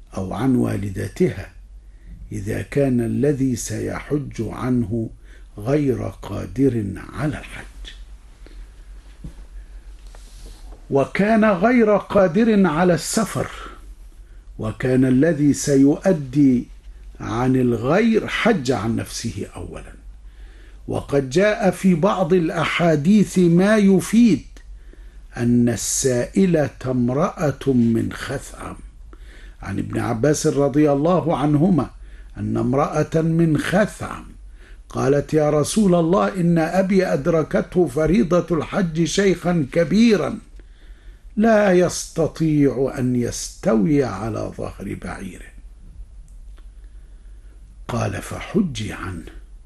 أو عن والدتها إذا كان الذي سيحج عنه غير قادر على الحج. وكان غير قادر على السفر، وكان الذي سيؤدي عن الغير حج عن نفسه أولا. وقد جاء في بعض الأحاديث ما يفيد أن السائلة امرأة من خثعم، عن ابن عباس رضي الله عنهما أن امرأة من خثعم قالت: يا رسول الله، إن أبي أدركته فريضة الحج شيخا كبيرا لا يستطيع أن يستوي على ظهر بعيره. قال: فحجي عنه.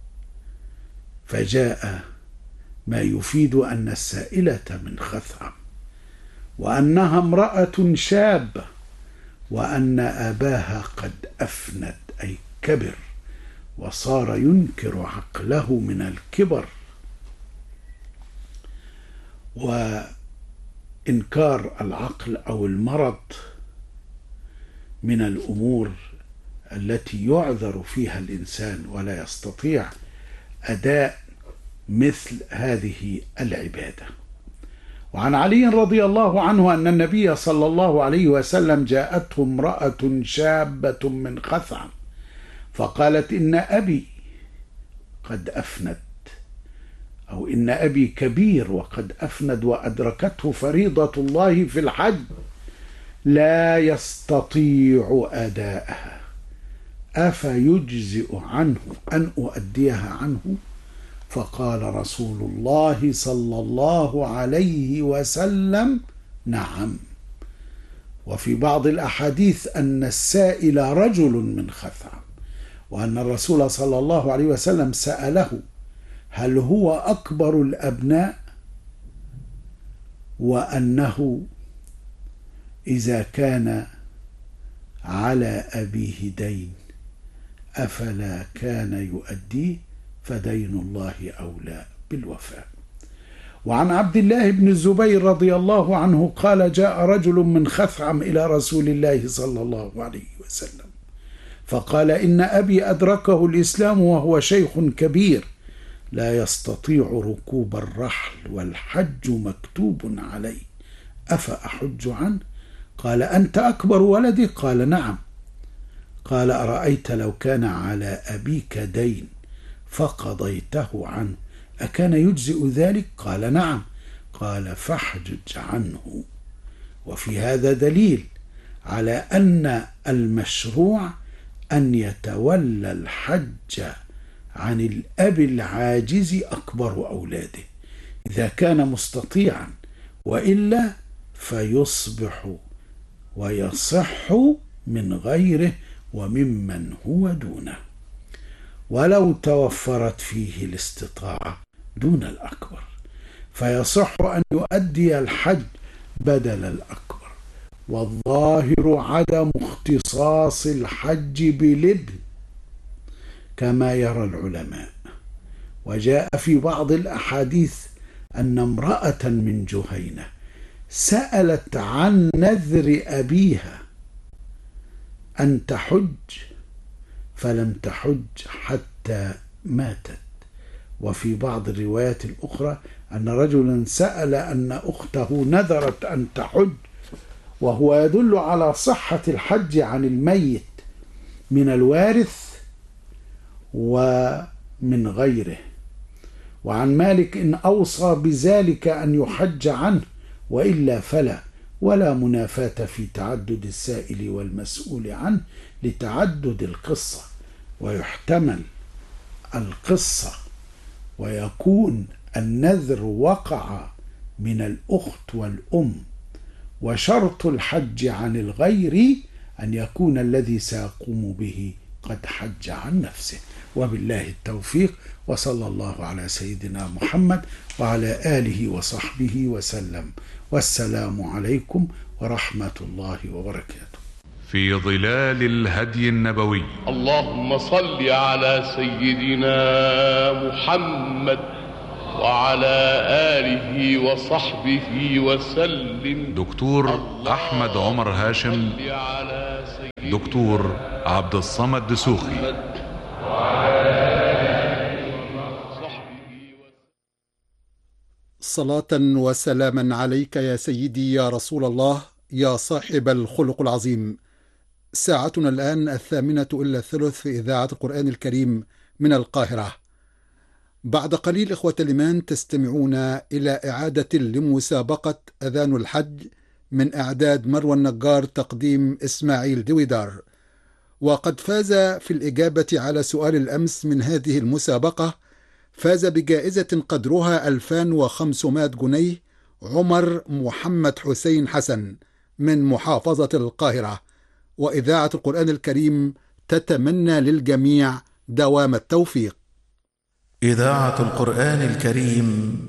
فجاء ما يفيد أن السائلة من خثعم، وأنها امرأة شابة، وأن أباها قد أفند أي كبر، وصار ينكر عقله من الكبر. وإنكار العقل أو المرض من الأمور التي يعذر فيها الإنسان ولا يستطيع أداء مثل هذه العبادة. وعن علي رضي الله عنه أن النبي صلى الله عليه وسلم جاءته امرأة شابة من خثعم فقالت: إن أبي قد أفند، أو إن أبي كبير وقد أفند وأدركته فريضة الله في الحج لا يستطيع أداءها، أفيجزئ عنه أن أؤديها عنه؟ فقال رسول الله صلى الله عليه وسلم: نعم. وفي بعض الأحاديث أن السائل رجل من خثعم، وأن الرسول صلى الله عليه وسلم سأله: هل هو أكبر الأبناء؟ وأنه إذا كان على أبيه دين أفلا كان يؤديه؟ فدين الله أولى بالوفاء. وعن عبد الله بن الزبير رضي الله عنه قال: جاء رجل من خثعم إلى رسول الله صلى الله عليه وسلم فقال: إن أبي أدركه الإسلام وهو شيخ كبير لا يستطيع ركوب الرحل والحج مكتوب عليه، أفأحج عنه؟ قال: أنت أكبر ولدي؟ قال: نعم. قال: أرأيت لو كان على أبيك دين فقضيته عنه أكان يجزئ ذلك؟ قال: نعم. قال: فاحجج عنه. وفي هذا دليل على أن المشروع أن يتولى الحج عن الأب العاجز أكبر أولاده إذا كان مستطيعا، وإلا فيصبح ويصح من غيره وممن هو دونه، ولو توفرت فيه الاستطاعة دون الأكبر فيصح أن يؤدي الحج بدل الأكبر. والظاهر عدم اختصاص الحج بالابن كما يرى العلماء. وجاء في بعض الأحاديث أن امرأة من جهينة سألت عن نذر أبيها أن تحج فلم تحج حتى ماتت. وفي بعض الروايات الأخرى أن رجلا سأل أن أخته نذرت أن تحج، وهو يدل على صحة الحج عن الميت من الوارث ومن غيره. وعن مالك إن أوصى بذلك أن يحج عنه، وإلا فلا، ولا منافاة في تعدد السائل والمسؤول عنه لتعدد القصة، ويحتمل القصة ويكون النذر وقع من الأخت والأم. وشرط الحج عن الغير أن يكون الذي سيقوم به قد حج عن نفسه. وبالله التوفيق، وصلى الله على سيدنا محمد وعلى آله وصحبه وسلم، والسلام عليكم ورحمة الله وبركاته. في ظلال الهدي النبوي. اللهم صل على سيدنا محمد وعلى آله وصحبه وسلم. دكتور أحمد عمر هاشم، دكتور عبد الصمد دسوقي. صلاة وسلاما عليك يا سيدي يا رسول الله يا صاحب الخلق العظيم. ساعتنا الآن 8:08 في إذاعة القرآن الكريم من القاهرة. بعد قليل إخوة الإيمان تستمعون إلى إعادة لمسابقة أذان الحج من إعداد مروى النجار، تقديم إسماعيل دويدار. وقد فاز في الإجابة على سؤال الأمس من هذه المسابقة، فاز بجائزة قدرها 2500 جنيه عمر محمد حسين حسن من محافظة القاهرة. وإذاعة القرآن الكريم تتمنى للجميع دوام التوفيق. إذاعة القرآن الكريم